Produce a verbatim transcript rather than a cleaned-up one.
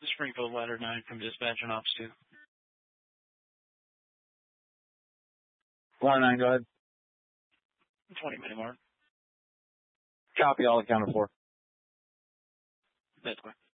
Springfield Ladder nine from dispatch and ops two. Ladder nine, go ahead. twenty minute mark. Copy, all accounted for. That's fine.